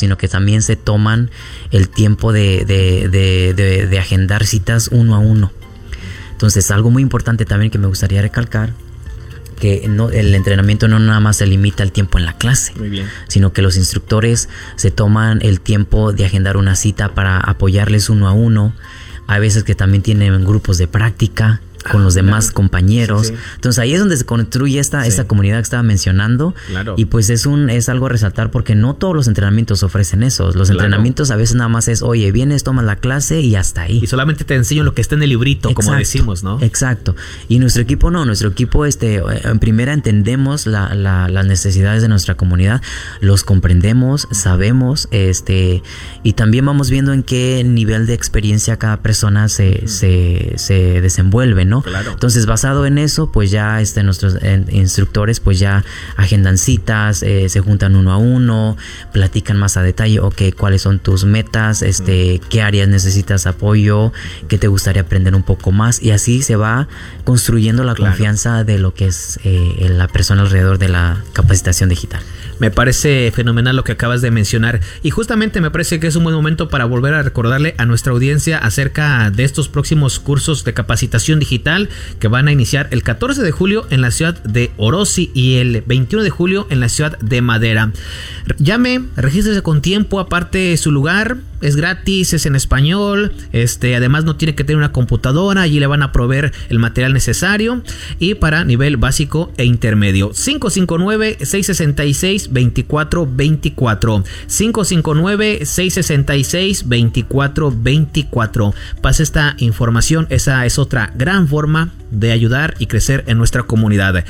sino que también se toman el tiempo de agendar citas uno a uno. Entonces, algo muy importante también que me gustaría recalcar, que el entrenamiento no nada más se limita al tiempo en la clase, muy bien, sino que los instructores se toman el tiempo de agendar una cita para apoyarles uno a uno. Hay veces que también tienen grupos de práctica con los demás compañeros. Sí. Entonces ahí es donde se construye esta comunidad que estaba mencionando. Claro. Y pues es algo a resaltar, porque no todos los entrenamientos ofrecen eso. Los entrenamientos a veces nada más es, oye, vienes, tomas la clase y hasta ahí. Y solamente te enseño lo que está en el librito, exacto, como decimos, ¿no? Exacto. Y nuestro equipo no, nuestro equipo en primera entendemos las necesidades de nuestra comunidad, los comprendemos, sabemos, y también vamos viendo en qué nivel de experiencia cada persona se desenvuelve, ¿no? Claro. Entonces, basado en eso, pues ya nuestros instructores pues ya agendan citas, se juntan uno a uno, platican más a detalle, cuáles son tus metas, qué áreas necesitas apoyo, qué te gustaría aprender un poco más, y así se va construyendo la confianza de lo que es la persona alrededor de la capacitación digital. Me parece fenomenal lo que acabas de mencionar, y justamente me parece que es un buen momento para volver a recordarle a nuestra audiencia acerca de estos próximos cursos de capacitación digital que van a iniciar el 14 de julio en la ciudad de Orosi y el 21 de julio en la ciudad de Madera. Llame, regístrese con tiempo, aparte su lugar, es gratis, es en español, además no tiene que tener una computadora, allí le van a proveer el material necesario, y para nivel básico e intermedio. 559-666-2424 559-666-2424. Pasa esta información, esa es otra gran forma de ayudar y crecer en nuestra comunidad.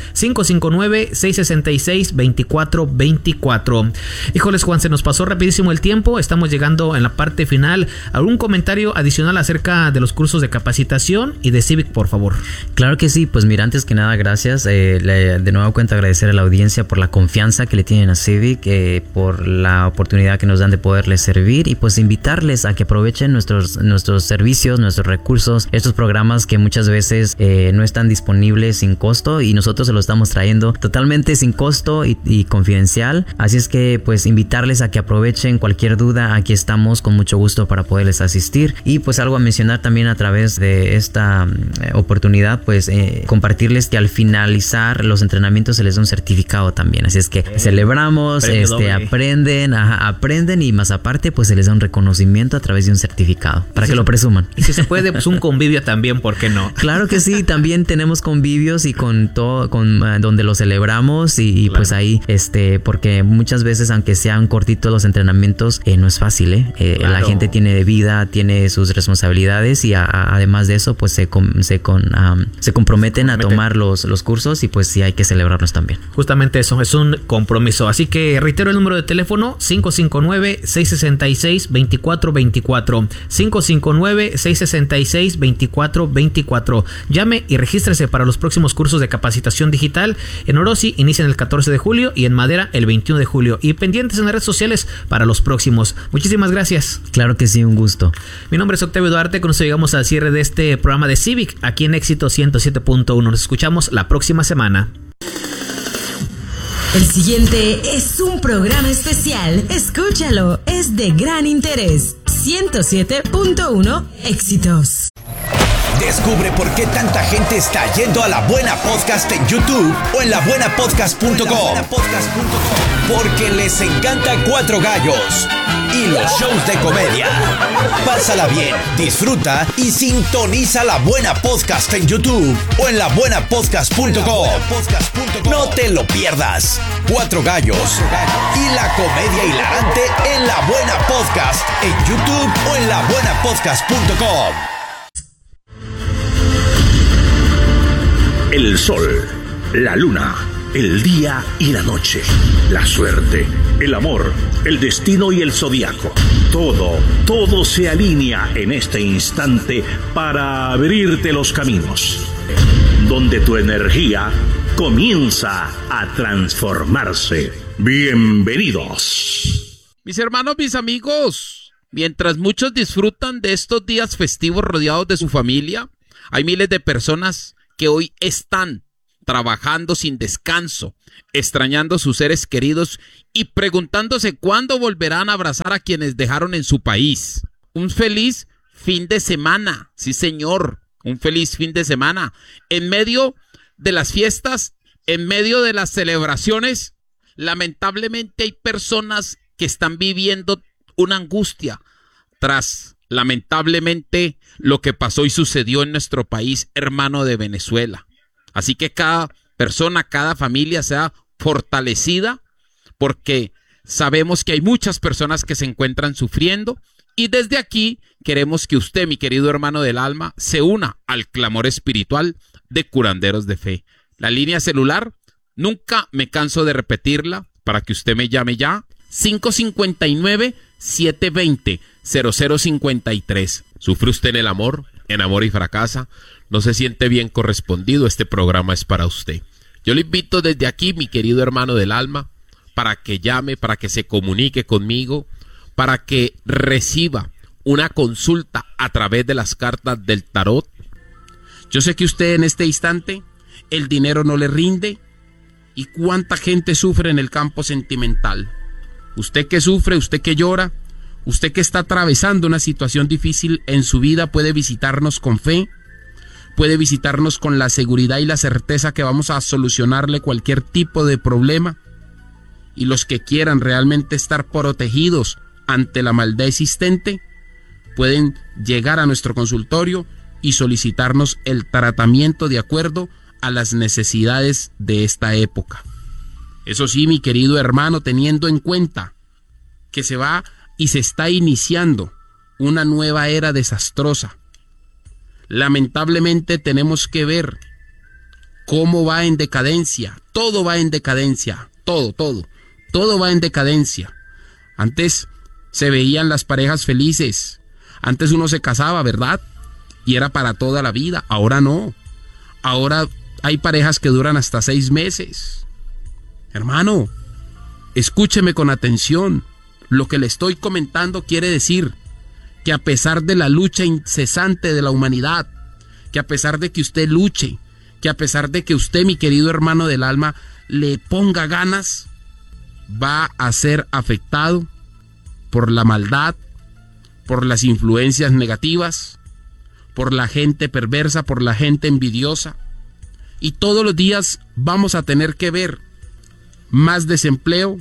559-666-2424. Híjoles, Juan, se nos pasó rapidísimo el tiempo, estamos llegando en la parte final. ¿Algún comentario adicional acerca de los cursos de capacitación y de Civic, por favor? Claro que sí, pues mira, antes que nada, gracias. De nuevo cuenta agradecer a la audiencia por la confianza que le tienen a Civic, por la oportunidad que nos dan de poderles servir, y pues invitarles a que aprovechen nuestros servicios, nuestros recursos, estos programas que muchas veces no están disponibles sin costo, y nosotros se los estamos trayendo totalmente sin costo y confidencial. Así es que pues invitarles a que aprovechen. Cualquier duda, aquí estamos con mucho gusto para poderles asistir. Y pues algo a mencionar también a través de esta oportunidad, pues compartirles que al finalizar los entrenamientos se les da un certificado también. Así es que celebramos, aprenden, y más aparte pues se les da un reconocimiento a través de un certificado para que lo presuman. Y si se puede, pues un convivio también, ¿por qué no? Claro que sí, también tenemos convivios y con todo, donde lo celebramos y claro, pues ahí, porque muchas veces, aunque sean cortitos los entrenamientos, no es fácil, claro. La gente tiene vida, tiene sus responsabilidades, y además de eso, pues se comprometen a tomar los cursos, y pues sí hay que celebrarlos también. Justamente eso, es un compromiso. Así que reitero el número de teléfono: 559-666-2424. 559-666-2424. Llame y regístrese para los próximos cursos de capacitación digital. En Orosi inician el 14 de julio y en Madera el 21 de julio. Y pendientes en las redes sociales para los próximos. Muchísimas gracias. Claro que sí, un gusto. Mi nombre es Octavio Duarte. Con eso llegamos al cierre de este programa de Civic aquí en Éxito 107.1. Nos escuchamos la próxima semana. El siguiente es un programa especial. Escúchalo, es de gran interés. 107.1 Éxitos. Descubre por qué tanta gente está yendo a La Buena Podcast en YouTube o en labuenapodcast.com. Porque les encanta Cuatro Gallos y los shows de comedia. Pásala bien, disfruta y sintoniza La Buena Podcast en YouTube o en labuenapodcast.com. No te lo pierdas. Cuatro Gallos y la comedia hilarante en La Buena Podcast en YouTube o en labuenapodcast.com. El sol, la luna, el día y la noche, la suerte, el amor, el destino y el zodiaco. Todo se alinea en este instante para abrirte los caminos, donde tu energía comienza a transformarse. Bienvenidos. Mis hermanos, mis amigos, mientras muchos disfrutan de estos días festivos rodeados de su familia, hay miles de personas que hoy están trabajando sin descanso, extrañando a sus seres queridos y preguntándose cuándo volverán a abrazar a quienes dejaron en su país. Un feliz fin de semana, sí señor, un feliz fin de semana. En medio de las fiestas, en medio de las celebraciones, lamentablemente hay personas que están viviendo una angustia tras, lamentablemente, lo que pasó y sucedió en nuestro país hermano de Venezuela. Así que cada persona, cada familia sea fortalecida, porque sabemos que hay muchas personas que se encuentran sufriendo, y desde aquí queremos que usted, mi querido hermano del alma, se una al clamor espiritual de Curanderos de Fe. La línea celular, nunca me canso de repetirla para que usted me llame ya, 559-720-0053. ¿Sufre usted en el amor, enamora y fracasa? ¿No se siente bien correspondido? Este programa es para usted. Yo le invito desde aquí, mi querido hermano del alma, para que llame, para que se comunique conmigo, para que reciba una consulta a través de las cartas del tarot. Yo sé que usted en este instante el dinero no le rinde, y cuánta gente sufre en el campo sentimental. Usted que sufre, usted que llora, usted que está atravesando una situación difícil en su vida, puede visitarnos con fe, puede visitarnos con la seguridad y la certeza que vamos a solucionarle cualquier tipo de problema. Y los que quieran realmente estar protegidos ante la maldad existente, pueden llegar a nuestro consultorio y solicitarnos el tratamiento de acuerdo a las necesidades de esta época. Eso sí, mi querido hermano, teniendo en cuenta que se va y se está iniciando una nueva era desastrosa. Lamentablemente tenemos que ver cómo va en decadencia. Todo va en decadencia. Todo va en decadencia. Antes se veían las parejas felices. Antes uno se casaba, ¿verdad? Y era para toda la vida. Ahora no. Ahora hay parejas que duran hasta 6 meses. Hermano, escúcheme con atención. Lo que le estoy comentando quiere decir que a pesar de la lucha incesante de la humanidad, que a pesar de que usted luche, que a pesar de que usted, mi querido hermano del alma, le ponga ganas, va a ser afectado por la maldad, por las influencias negativas, por la gente perversa, por la gente envidiosa. Y todos los días vamos a tener que ver más desempleo,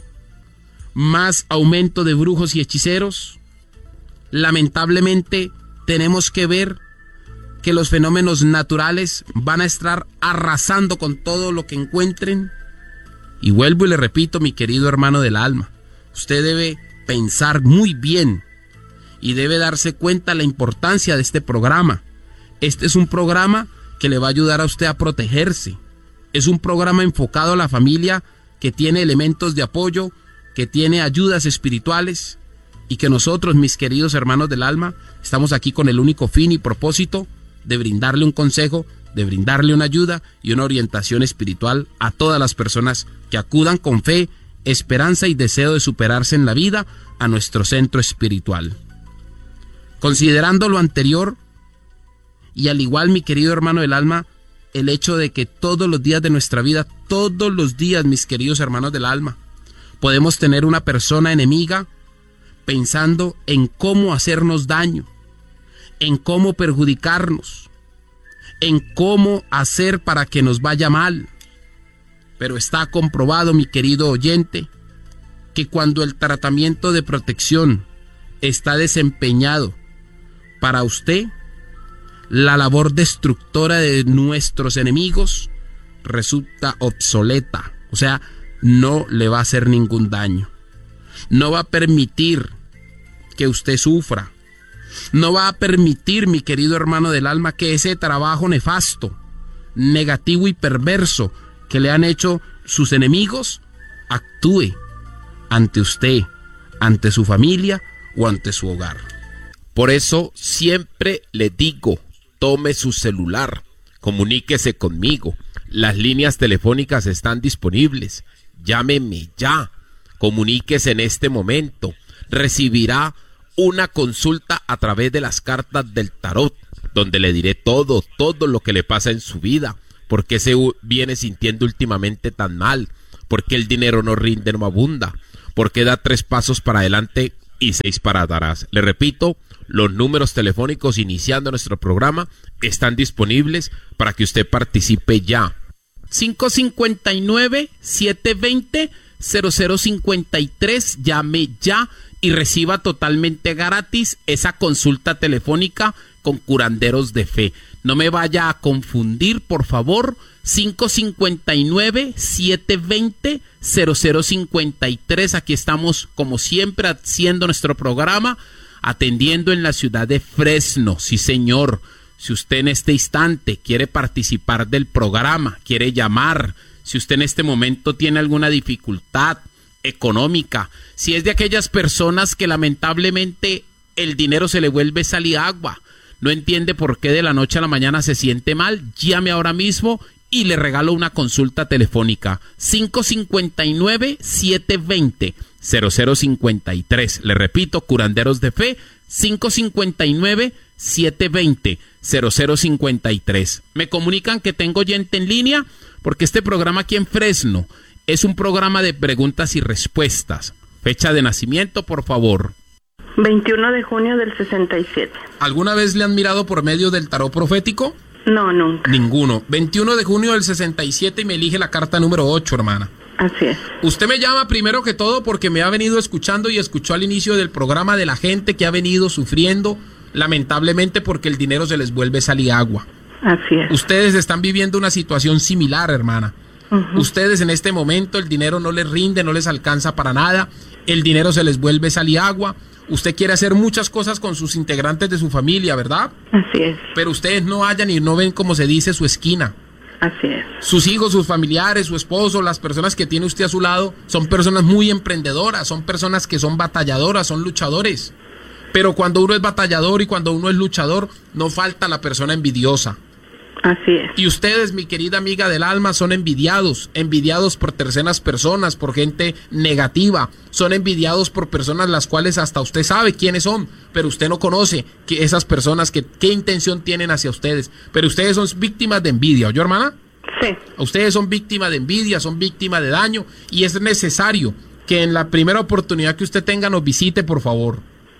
más aumento de brujos y hechiceros. Lamentablemente tenemos que ver que los fenómenos naturales van a estar arrasando con todo lo que encuentren. Y vuelvo y le repito, mi querido hermano del alma, usted debe pensar muy bien y debe darse cuenta la importancia de este programa. Este es un programa que le va a ayudar a usted a protegerse. Es un programa enfocado a la familia, que tiene elementos de apoyo, que tiene ayudas espirituales, y que nosotros, mis queridos hermanos del alma, estamos aquí con el único fin y propósito de brindarle un consejo, de brindarle una ayuda y una orientación espiritual a todas las personas que acudan con fe, esperanza y deseo de superarse en la vida a nuestro centro espiritual. Considerando lo anterior, y al igual, mi querido hermano del alma, el hecho de que todos los días de nuestra vida, todos los días, mis queridos hermanos del alma, podemos tener una persona enemiga pensando en cómo hacernos daño, en cómo perjudicarnos, en cómo hacer para que nos vaya mal. Pero está comprobado, mi querido oyente, que cuando el tratamiento de protección está desempeñado para usted, la labor destructora de nuestros enemigos resulta obsoleta. O sea, no le va a hacer ningún daño. No va a permitir que usted sufra. No va a permitir, mi querido hermano del alma, que ese trabajo nefasto, negativo y perverso que le han hecho sus enemigos actúe ante usted, ante su familia o ante su hogar. Por eso siempre le digo, tome su celular, comuníquese conmigo. Las líneas telefónicas están disponibles. Llámeme ya. Comuníquese en este momento. Recibirá una consulta a través de las cartas del tarot, donde le diré todo lo que le pasa en su vida. ¿Por qué se viene sintiendo últimamente tan mal? ¿Por qué el dinero no rinde, no abunda? ¿Por qué da 3 pasos para adelante y 6 para atrás? Le repito, los números telefónicos iniciando nuestro programa están disponibles para que usted participe ya. 559-720-0053, llame ya y reciba totalmente gratis esa consulta telefónica con curanderos de fe. No me vaya a confundir, por favor. 559-720-0053. Aquí estamos, como siempre, haciendo nuestro programa, atendiendo en la ciudad de Fresno. Sí, señor. Si usted en este instante quiere participar del programa, quiere llamar, si usted en este momento tiene alguna dificultad económica, si es de aquellas personas que lamentablemente el dinero se le vuelve sal y agua, no entiende por qué de la noche a la mañana se siente mal, llame ahora mismo y le regalo una consulta telefónica. 559-720-0053. Le repito, curanderos de fe, 559-720-0053. Me comunican que tengo oyente en línea porque este programa aquí en Fresno es un programa de preguntas y respuestas. Fecha de nacimiento, por favor. 21 de junio del 67. ¿Alguna vez le han mirado por medio del tarot profético? No, nunca. Ninguno. 21 de junio del 67 y me elige la carta número 8, hermana. Así es. Usted me llama primero que todo porque me ha venido escuchando y escuchó al inicio del programa de la gente que ha venido sufriendo, lamentablemente, porque el dinero se les vuelve sal y agua. Así es. Ustedes están viviendo una situación similar, hermana. Ustedes en este momento el dinero no les rinde, no les alcanza para nada, el dinero se les vuelve sal y agua. Usted quiere hacer muchas cosas con sus integrantes de su familia, ¿verdad? Así es. Pero ustedes no hallan y no ven, como se dice, su esquina. Así es. Sus hijos, sus familiares, su esposo, las personas que tiene usted a su lado, son personas muy emprendedoras, son personas que son batalladoras, son luchadores. Pero cuando uno es batallador y cuando uno es luchador, no falta la persona envidiosa. Así es. Y ustedes, mi querida amiga del alma, son envidiados por terceras personas, por gente negativa, son envidiados por personas las cuales hasta usted sabe quiénes son, pero usted no conoce que esas personas qué intención tienen hacia ustedes, pero ustedes son víctimas de envidia, ¿oyó, hermana? Sí. Ustedes son víctimas de envidia, son víctimas de daño, y es necesario que en la primera oportunidad que usted tenga nos visite, por favor.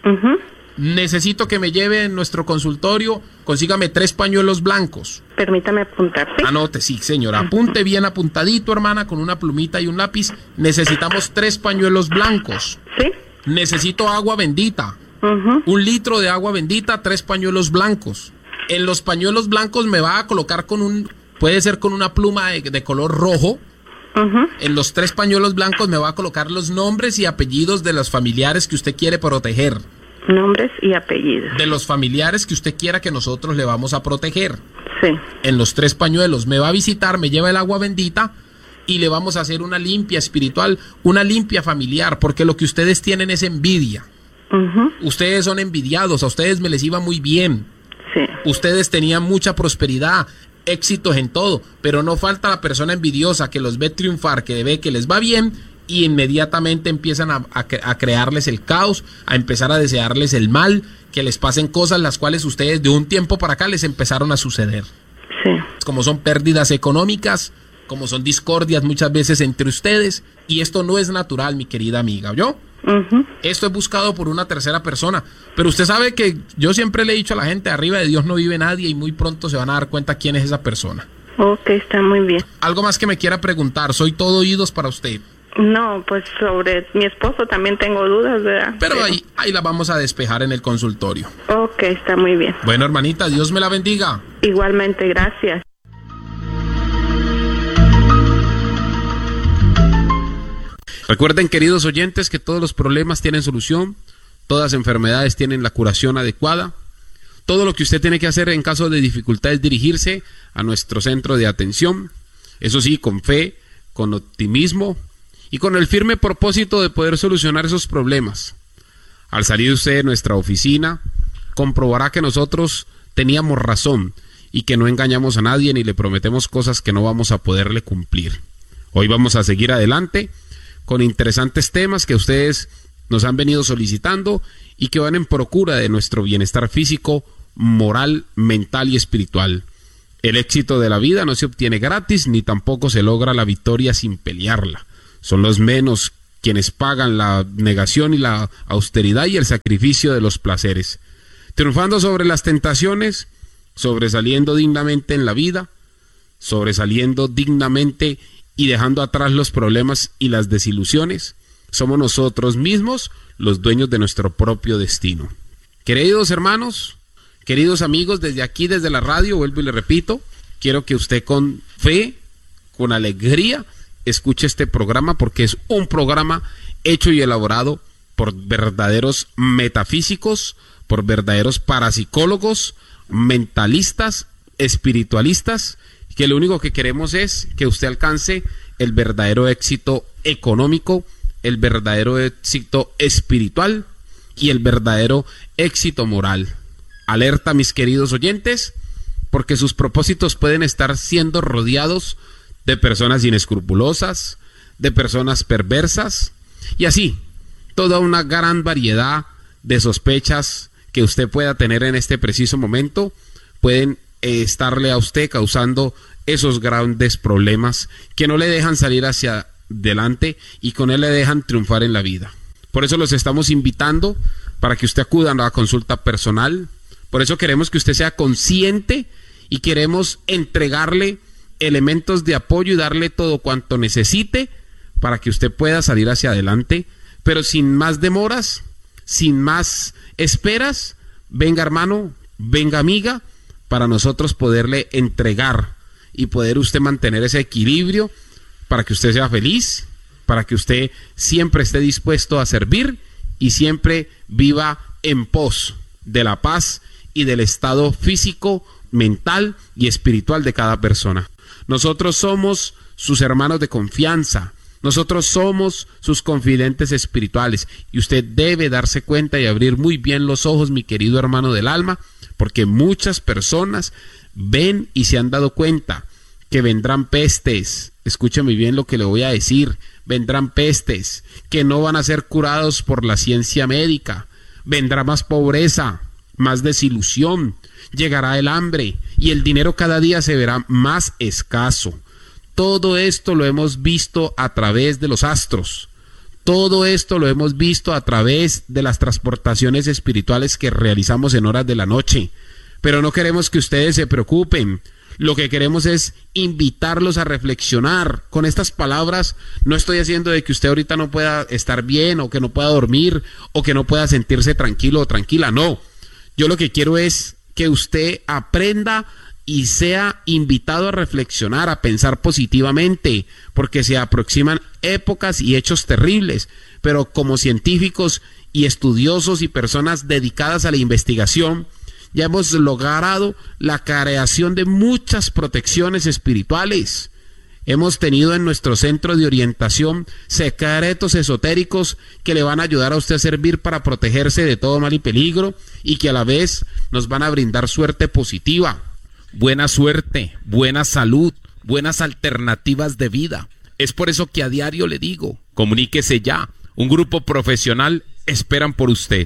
Necesito que me lleve en nuestro consultorio, consígame 3 pañuelos blancos. Permítame apuntar, ¿sí? Anote, sí, señora. Apunte bien apuntadito, hermana, con una plumita y un lápiz. Necesitamos 3 pañuelos blancos. Sí. Necesito agua bendita. 1 litro de agua bendita, 3 pañuelos blancos. En los pañuelos blancos me va a colocar puede ser con una pluma de color rojo. En los 3 pañuelos blancos me va a colocar los nombres y apellidos de los familiares que usted quiere proteger. Nombres y apellidos. De los familiares que usted quiera que nosotros le vamos a proteger. Sí. En los 3 pañuelos me va a visitar, me lleva el agua bendita y le vamos a hacer una limpia espiritual, una limpia familiar, porque lo que ustedes tienen es envidia. Ustedes son envidiados, a ustedes me les iba muy bien. Sí. Ustedes tenían mucha prosperidad, éxitos en todo, pero no falta la persona envidiosa que los ve triunfar, que ve que les va bien y inmediatamente empiezan a crearles el caos, a empezar a desearles el mal, que les pasen cosas las cuales ustedes de un tiempo para acá les empezaron a suceder. Sí. Como son pérdidas económicas, como son discordias muchas veces entre ustedes, y esto no es natural, mi querida amiga, ¿oyó? Esto es buscado por una tercera persona, pero usted sabe que yo siempre le he dicho a la gente, arriba de Dios no vive nadie, y muy pronto se van a dar cuenta quién es esa persona. Ok, está muy bien. Algo más que me quiera preguntar, soy todo oídos para usted. No, pues sobre mi esposo también tengo dudas, ¿verdad? Pero ahí la vamos a despejar en el consultorio. Ok, está muy bien. Bueno, hermanita, Dios me la bendiga. Igualmente, gracias. Recuerden, queridos oyentes, que todos los problemas tienen solución, todas enfermedades tienen la curación adecuada. Todo lo que usted tiene que hacer en caso de dificultad es dirigirse a nuestro centro de atención, eso sí, con fe, con optimismo y con el firme propósito de poder solucionar esos problemas. Al salir usted de nuestra oficina, comprobará que nosotros teníamos razón y que no engañamos a nadie ni le prometemos cosas que no vamos a poderle cumplir. Hoy vamos a seguir adelante con interesantes temas que ustedes nos han venido solicitando y que van en procura de nuestro bienestar físico, moral, mental y espiritual. El éxito de la vida no se obtiene gratis, ni tampoco se logra la victoria sin pelearla. Son los menos quienes pagan la negación y la austeridad y el sacrificio de los placeres, triunfando sobre las tentaciones, sobresaliendo dignamente en la vida, sobresaliendo dignamente y dejando atrás los problemas y las desilusiones. Somos nosotros mismos los dueños de nuestro propio destino. Queridos hermanos, queridos amigos, desde aquí, desde la radio, vuelvo y le repito, quiero que usted con fe, con alegría, escuche este programa, porque es un programa hecho y elaborado por verdaderos metafísicos, por verdaderos parapsicólogos, mentalistas, espiritualistas, que lo único que queremos es que usted alcance el verdadero éxito económico, el verdadero éxito espiritual y el verdadero éxito moral. Alerta, mis queridos oyentes, porque sus propósitos pueden estar siendo rodeados de personas inescrupulosas, de personas perversas, y así, toda una gran variedad de sospechas que usted pueda tener en este preciso momento pueden estarle a usted causando esos grandes problemas que no le dejan salir hacia adelante y con él le dejan triunfar en la vida. Por eso los estamos invitando para que usted acuda a la consulta personal. Por eso queremos que usted sea consciente y queremos entregarle elementos de apoyo y darle todo cuanto necesite para que usted pueda salir hacia adelante, pero sin más demoras, sin más esperas. Venga, hermano, venga, amiga, para nosotros poderle entregar y poder usted mantener ese equilibrio para que usted sea feliz, para que usted siempre esté dispuesto a servir y siempre viva en pos de la paz y del estado físico, mental y espiritual de cada persona. Nosotros somos sus hermanos de confianza, nosotros somos sus confidentes espirituales, y usted debe darse cuenta y abrir muy bien los ojos, mi querido hermano del alma, porque muchas personas ven y se han dado cuenta que vendrán pestes. Escúcheme bien lo que le voy a decir: vendrán pestes que no van a ser curados por la ciencia médica, vendrá más pobreza, más desilusión, llegará el hambre y el dinero cada día se verá más escaso. Todo esto lo hemos visto a través de los astros. Todo esto lo hemos visto a través de las transportaciones espirituales que realizamos en horas de la noche. Pero no queremos que ustedes se preocupen. Lo que queremos es invitarlos a reflexionar. Con estas palabras no estoy haciendo de que usted ahorita no pueda estar bien, o que no pueda dormir, o que no pueda sentirse tranquilo o tranquila. No. Yo lo que quiero es que usted aprenda y sea invitado a reflexionar, a pensar positivamente, porque se aproximan épocas y hechos terribles, pero como científicos y estudiosos y personas dedicadas a la investigación, ya hemos logrado la creación de muchas protecciones espirituales. Hemos tenido en nuestro centro de orientación secretos esotéricos que le van a ayudar a usted a servir para protegerse de todo mal y peligro, y que a la vez nos van a brindar suerte positiva, buena suerte, buena salud, buenas alternativas de vida. Es por eso que a diario le digo, comuníquese ya. Un grupo profesional esperan por usted.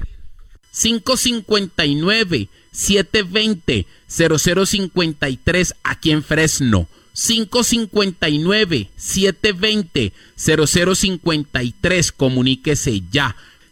559-720-0053 aquí en Fresno. 559-720-0053, comuníquese ya.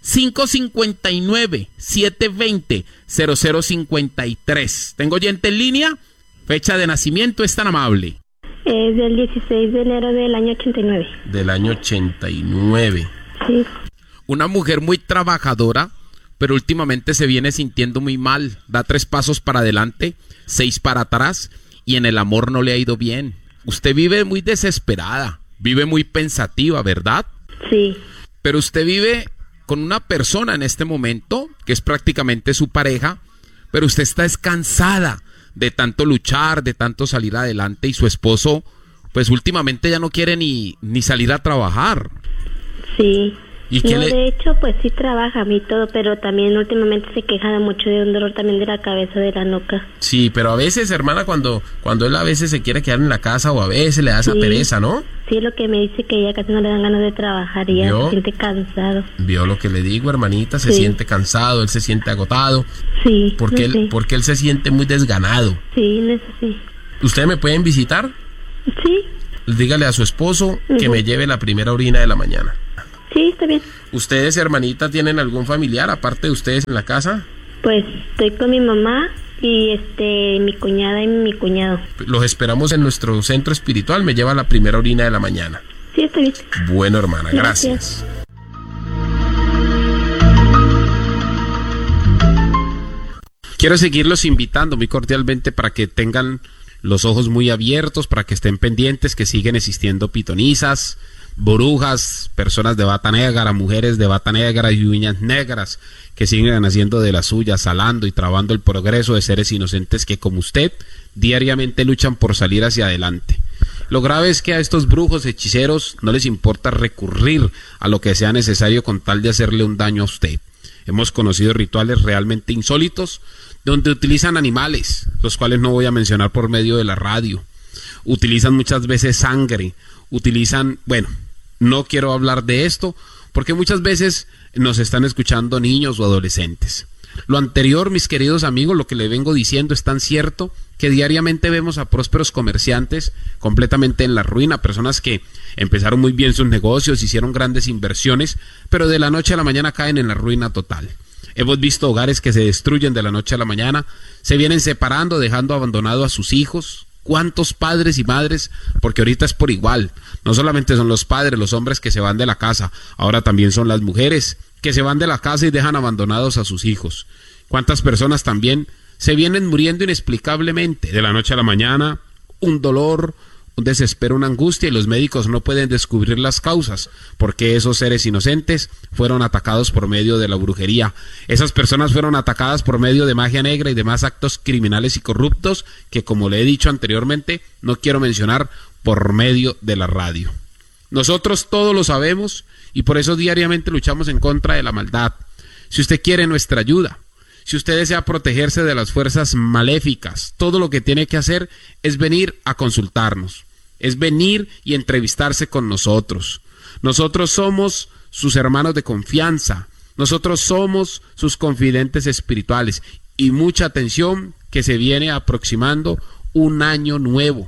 559-720-0053. ¿Tengo oyente en línea? Fecha de nacimiento, es tan amable. Es del 16 de enero del año 89. Del año 89. Sí. Una mujer muy trabajadora, pero últimamente se viene sintiendo muy mal. Da 3 pasos para adelante, 6 para atrás, y en el amor no le ha ido bien. Usted vive muy desesperada, vive muy pensativa, ¿verdad? Sí. Pero usted vive con una persona en este momento, que es prácticamente su pareja, pero usted está cansada de tanto luchar, de tanto salir adelante, y su esposo, pues últimamente ya no quiere ni salir a trabajar. Sí. ¿Y qué de hecho, pues sí trabaja a mí todo, pero también últimamente se queja mucho de un dolor también de la cabeza, de la nuca. Sí, pero a veces, hermana, cuando él a veces se quiere quedar en la casa, o a veces le da esa pereza, ¿no? Sí, lo que me dice, que ella casi no le dan ganas de trabajar y ella se siente cansado. ¿Vio lo que le digo, hermanita? Se siente cansado, él se siente agotado. Sí. Porque él se siente muy desganado. Sí, eso sí. ¿Ustedes me pueden visitar? Sí. Dígale a su esposo que me lleve la primera orina de la mañana. Sí, está bien. ¿Ustedes, hermanita, tienen algún familiar aparte de ustedes en la casa? Pues estoy con mi mamá y mi cuñada y mi cuñado. Los esperamos en nuestro centro espiritual. Me lleva la primera orina de la mañana. Sí, está bien. Bueno, hermana, gracias. Quiero seguirlos invitando muy cordialmente para que tengan los ojos muy abiertos, para que estén pendientes que siguen existiendo pitonisas, brujas, personas de bata negra, mujeres de bata negra y uñas negras que siguen haciendo de las suyas, salando y trabando el progreso de seres inocentes que, como usted, diariamente luchan por salir hacia adelante. Lo grave es que a estos brujos, hechiceros, no les importa recurrir a lo que sea necesario con tal de hacerle un daño a usted. Hemos conocido rituales realmente insólitos donde utilizan animales, los cuales no voy a mencionar por medio de la radio. Utilizan muchas veces sangre, no quiero hablar de esto porque muchas veces nos están escuchando niños o adolescentes. Lo anterior, mis queridos amigos, lo que le vengo diciendo es tan cierto que diariamente vemos a prósperos comerciantes completamente en la ruina, personas que empezaron muy bien sus negocios, hicieron grandes inversiones, pero de la noche a la mañana caen en la ruina total. Hemos visto hogares que se destruyen de la noche a la mañana, se vienen separando, dejando abandonado a sus hijos. ¿Cuántos padres y madres? Porque ahorita es por igual. No solamente son los padres, los hombres que se van de la casa, ahora también son las mujeres que se van de la casa y dejan abandonados a sus hijos. ¿Cuántas personas también se vienen muriendo inexplicablemente de la noche a la mañana? Un dolor, un desespero, una angustia, y los médicos no pueden descubrir las causas, porque esos seres inocentes fueron atacados por medio de la brujería. Esas personas fueron atacadas por medio de magia negra y demás actos criminales y corruptos que, como le he dicho anteriormente, no quiero mencionar por medio de la radio. Nosotros todos lo sabemos y por eso diariamente luchamos en contra de la maldad. Si usted quiere nuestra ayuda, si usted desea protegerse de las fuerzas maléficas, todo lo que tiene que hacer es venir a consultarnos, es venir y entrevistarse con nosotros. Nosotros somos sus hermanos de confianza, nosotros somos sus confidentes espirituales. Y mucha atención, que se viene aproximando un año nuevo,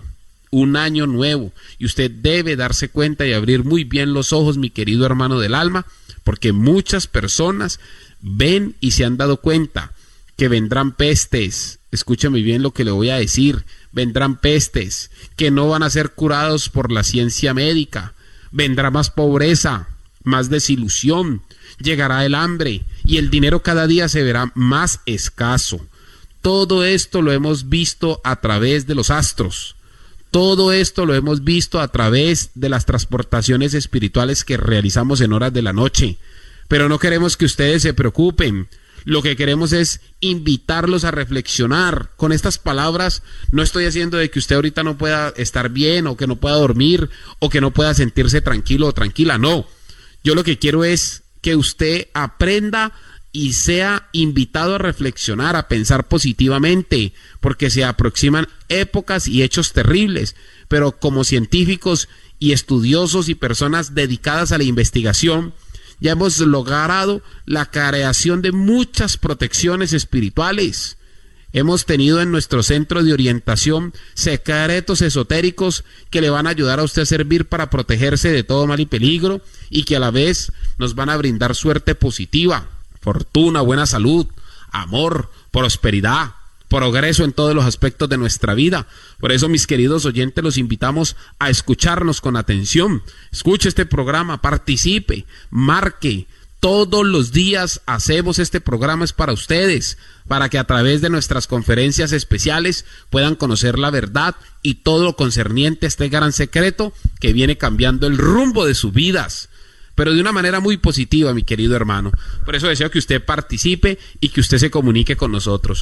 y usted debe darse cuenta y abrir muy bien los ojos, mi querido hermano del alma, porque muchas personas ven y se han dado cuenta que vendrán pestes. Escúchame bien lo que le voy a decir. Vendrán pestes que no van a ser curados por la ciencia médica. Vendrá más pobreza, más desilusión, llegará el hambre y el dinero cada día se verá más escaso. Todo esto lo hemos visto a través de los astros. Todo esto lo hemos visto a través de las transportaciones espirituales que realizamos en horas de la noche. Pero no queremos que ustedes se preocupen. Lo que queremos es invitarlos a reflexionar. Con estas palabras no estoy haciendo de que usted ahorita no pueda estar bien, o que no pueda dormir, o que no pueda sentirse tranquilo o tranquila. No, yo lo que quiero es que usted aprenda y sea invitado a reflexionar, a pensar positivamente, porque se aproximan épocas y hechos terribles. Pero como científicos y estudiosos y personas dedicadas a la investigación, ya hemos logrado la creación de muchas protecciones espirituales. Hemos tenido en nuestro centro de orientación secretos esotéricos que le van a ayudar a usted a servir para protegerse de todo mal y peligro, y que a la vez nos van a brindar suerte positiva, fortuna, buena salud, amor, prosperidad, progreso en todos los aspectos de nuestra vida. Por eso, mis queridos oyentes, los invitamos a escucharnos con atención. Escuche este programa, participe, marque. Todos los días hacemos este programa, es para ustedes, para que a través de nuestras conferencias especiales puedan conocer la verdad y todo lo concerniente a este gran secreto que viene cambiando el rumbo de sus vidas, pero de una manera muy positiva, mi querido hermano. Por eso deseo que usted participe y que usted se comunique con nosotros.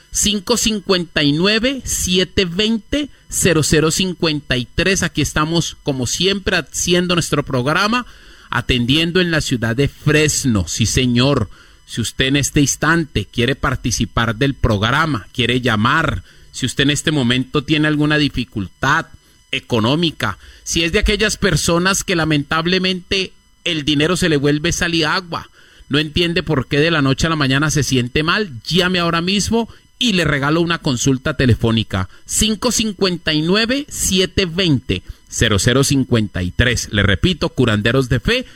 559-720-0053. Aquí estamos, como siempre, haciendo nuestro programa, atendiendo en la ciudad de Fresno. Sí, señor. Si usted en este instante quiere participar del programa, quiere llamar, si usted en este momento tiene alguna dificultad económica, si es de aquellas personas que lamentablemente el dinero se le vuelve sal y agua, no entiende por qué de la noche a la mañana se siente mal, llame ahora mismo y le regalo una consulta telefónica. 559-720-0053. Le repito, Curanderos de Fe,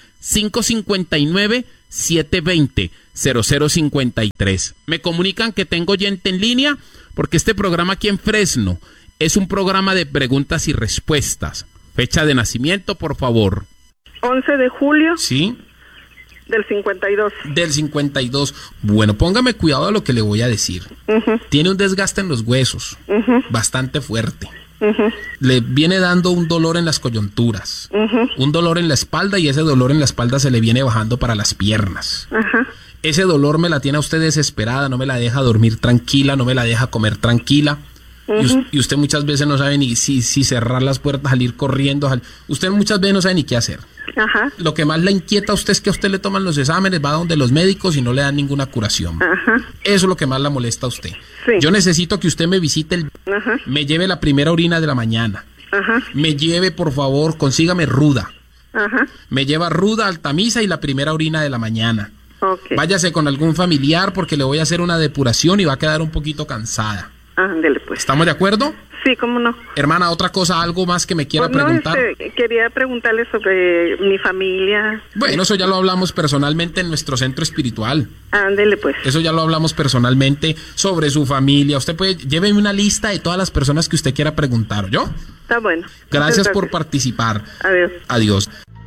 559-720-0053. Me comunican que tengo oyente en línea porque este programa aquí en Fresno es un programa de preguntas y respuestas. Fecha de nacimiento, por favor. 11 de julio. Sí. Del 52. Del 52. Bueno, póngame cuidado a lo que le voy a decir. Tiene un desgaste en los huesos, bastante fuerte. Le viene dando un dolor en las coyunturas, un dolor en la espalda, y ese dolor en la espalda se le viene bajando para las piernas. Ese dolor me la tiene a usted desesperada, no me la deja dormir tranquila, no me la deja comer tranquila. Y usted muchas veces no sabe ni si cerrar las puertas, salir corriendo. Usted muchas veces no sabe ni qué hacer. Lo que más le inquieta a usted es que a usted le toman los exámenes, va donde los médicos y no le dan ninguna curación. Eso es lo que más la molesta a usted. Sí. Yo necesito que usted me visite, me lleve la primera orina de la mañana. Me lleve, por favor, consígame ruda. Me lleva ruda, altamisa y la primera orina de la mañana. Váyase con algún familiar porque le voy a hacer una depuración y va a quedar un poquito cansada. Ándele, pues. ¿Estamos de acuerdo? Sí, cómo no. Hermana, otra cosa, algo más que me quiera preguntar. Quería preguntarle sobre mi familia. Bueno, eso ya lo hablamos personalmente en nuestro centro espiritual. Ándele, pues. Eso ya lo hablamos personalmente sobre su familia. Usted puede, lléveme una lista de todas las personas que usted quiera preguntar, ¿yo? Está bueno. Gracias por participar. Adiós. Adiós.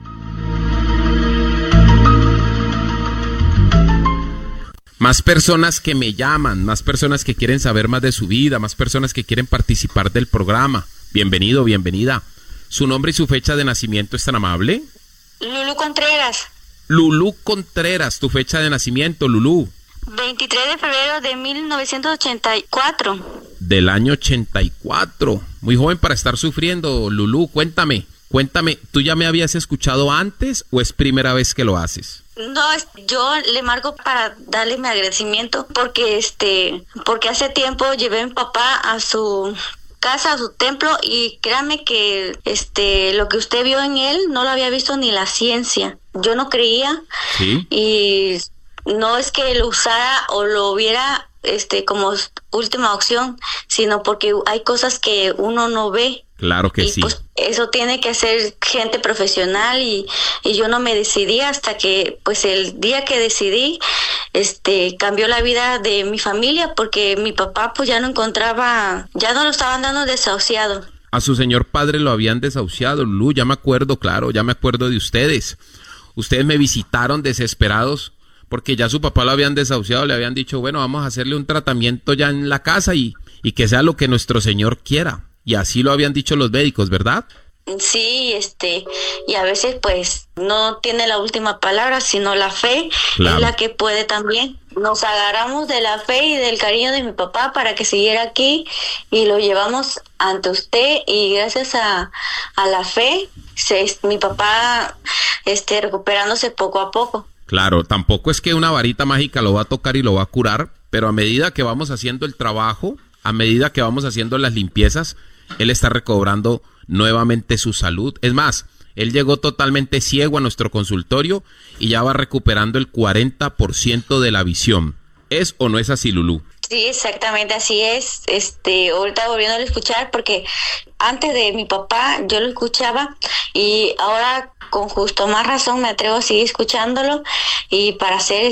Más personas que me llaman, más personas que quieren saber más de su vida, más personas que quieren participar del programa. Bienvenido, bienvenida. ¿Su nombre y su fecha de nacimiento es tan amable? Lulú Contreras. Lulú Contreras, tu fecha de nacimiento, Lulú. 23 de febrero de 1984. Del año 84. Muy joven para estar sufriendo, Lulú. Cuéntame, ¿tú ya me habías escuchado antes o es primera vez que lo haces? No, yo le marco para darle mi agradecimiento porque hace tiempo llevé a mi papá a su casa, a su templo, y créame que lo que usted vio en él no lo había visto ni la ciencia. Yo no creía. ¿Sí? Y no es que lo usara o lo viera como última opción, sino porque hay cosas que uno no ve. Claro que sí. Pues eso tiene que ser gente profesional y yo no me decidí hasta que pues el día que decidí cambió la vida de mi familia, porque mi papá pues ya no lo estaban dando desahuciado. A su señor padre lo habían desahuciado, Lulú, ya me acuerdo, claro, ya me acuerdo de ustedes. Ustedes me visitaron desesperados porque ya su papá lo habían desahuciado, le habían dicho, bueno, vamos a hacerle un tratamiento ya en la casa y que sea lo que nuestro Señor quiera. Y así lo habían dicho los médicos, ¿verdad? Sí, y a veces pues no tiene la última palabra, sino la fe. Claro. Es la que puede también. Nos agarramos de la fe y del cariño de mi papá para que siguiera aquí y lo llevamos ante usted, y gracias a la fe, mi papá recuperándose poco a poco. Claro, tampoco es que una varita mágica lo va a tocar y lo va a curar, pero a medida que vamos haciendo el trabajo, a medida que vamos haciendo las limpiezas, él está recobrando nuevamente su salud. Es más, él llegó totalmente ciego a nuestro consultorio y ya va recuperando el 40% de la visión. ¿Es o no es así, Lulú? Sí, exactamente así es. Ahorita volviendo a escuchar, porque antes de mi papá yo lo escuchaba y ahora con justo más razón me atrevo a seguir escuchándolo, y para hacer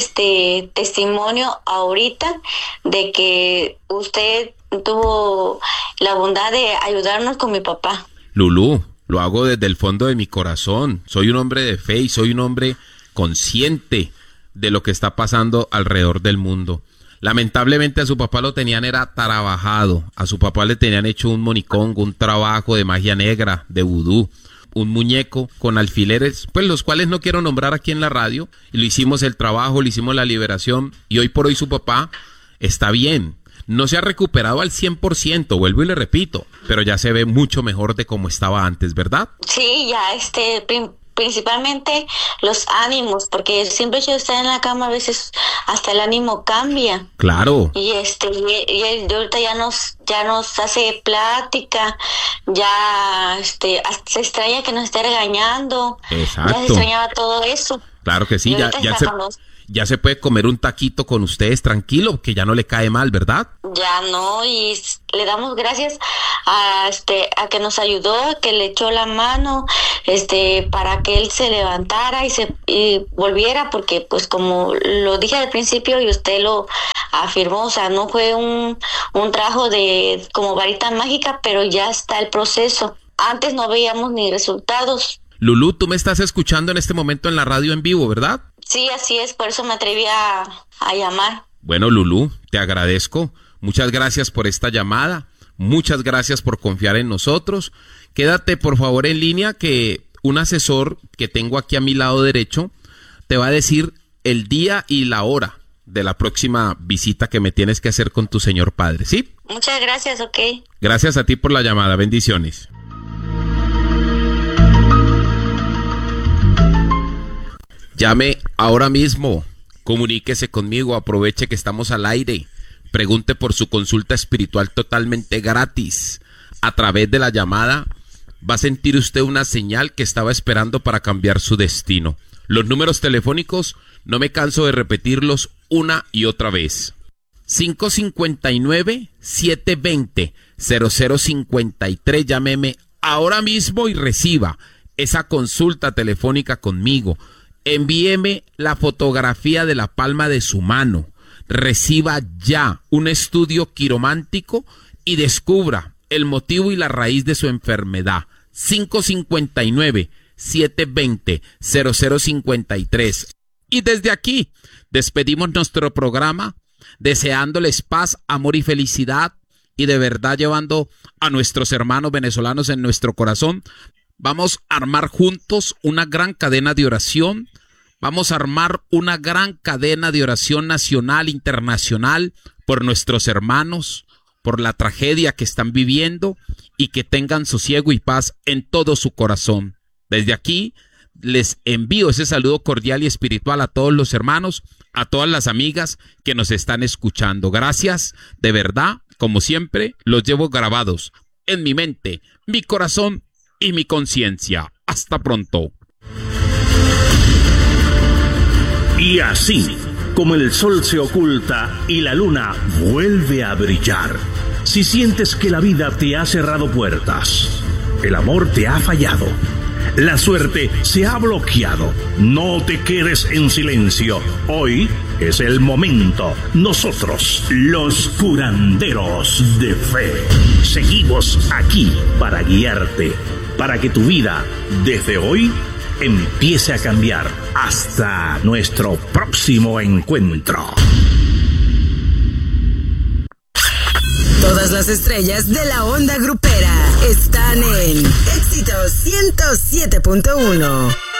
testimonio ahorita de que usted tuvo la bondad de ayudarnos con mi papá. Lulú, lo hago desde el fondo de mi corazón. Soy un hombre de fe y soy un hombre consciente de lo que está pasando alrededor del mundo. Lamentablemente a su papá lo tenían trabajado, a su papá le tenían hecho un monicongo, un trabajo de magia negra, de vudú, un muñeco con alfileres, pues los cuales no quiero nombrar aquí en la radio, y lo hicimos el trabajo, le hicimos la liberación, y hoy por hoy su papá está bien. No se ha recuperado al 100%, vuelvo y le repito, pero ya se ve mucho mejor de como estaba antes, ¿verdad? Sí, ya principalmente los ánimos, porque el simple hecho de estar en la cama a veces hasta el ánimo cambia. Claro. Y él ahorita ya nos hace plática, ya se extraña que nos esté regañando. Exacto. Ya se extrañaba todo eso. Claro que sí, ya se puede comer un taquito con ustedes tranquilo, que ya no le cae mal, ¿verdad? ya no, y le damos gracias a que nos ayudó, que le echó la mano para que él se levantara y volviera, porque pues como lo dije al principio y usted lo afirmó, o sea, no fue un trabajo de como varita mágica, pero ya está el proceso. Antes no veíamos ni resultados. Lulú, tú me estás escuchando en este momento en la radio en vivo, ¿verdad? Sí, así es, por eso me atreví a llamar. Bueno, Lulú, te agradezco. Muchas gracias por esta llamada. Muchas gracias por confiar en nosotros. Quédate, por favor, en línea, que un asesor que tengo aquí a mi lado derecho te va a decir el día y la hora de la próxima visita que me tienes que hacer con tu señor padre, ¿sí? Muchas gracias, ok. Gracias a ti por la llamada. Bendiciones. Llame ahora mismo. Comuníquese conmigo, aproveche que estamos al aire. Pregunte por su consulta espiritual totalmente gratis. A través de la llamada va a sentir usted una señal que estaba esperando para cambiar su destino. Los números telefónicos, no me canso de repetirlos una y otra vez. 559-720-0053. Llámeme ahora mismo y reciba esa consulta telefónica conmigo. Envíeme la fotografía de la palma de su mano. Reciba ya un estudio quiromántico y descubra el motivo y la raíz de su enfermedad. 559-720-0053. Y desde aquí despedimos nuestro programa deseándoles paz, amor y felicidad, y de verdad llevando a nuestros hermanos venezolanos en nuestro corazón. Vamos a armar juntos una gran cadena de oración. Vamos a armar una gran cadena de oración nacional, internacional, por nuestros hermanos, por la tragedia que están viviendo, y que tengan sosiego y paz en todo su corazón. Desde aquí les envío ese saludo cordial y espiritual a todos los hermanos, a todas las amigas que nos están escuchando. Gracias, de verdad, como siempre, los llevo grabados en mi mente, mi corazón y mi conciencia. Hasta pronto. Y así, como el sol se oculta y la luna vuelve a brillar, si sientes que la vida te ha cerrado puertas, el amor te ha fallado, la suerte se ha bloqueado, no te quedes en silencio. Hoy es el momento. Nosotros, los curanderos de fe, seguimos aquí para guiarte, para que tu vida, desde hoy, empiece a cambiar. Hasta nuestro próximo encuentro. Todas las estrellas de la onda grupera están en Éxitos 107.1.